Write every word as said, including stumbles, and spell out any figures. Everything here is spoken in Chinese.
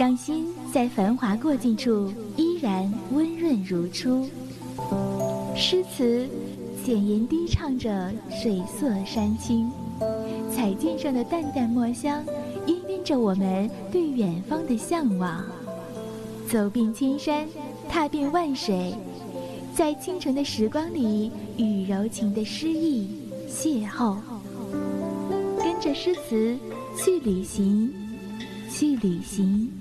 让心在繁华过尽处依然温润如初。诗词浅吟低唱着水色山青，彩笺上的淡淡墨香氤氲着我们对远方的向往。走遍千山，踏遍万水，在清晨的时光里与柔情的诗意邂逅。跟着诗词去旅行，去旅行。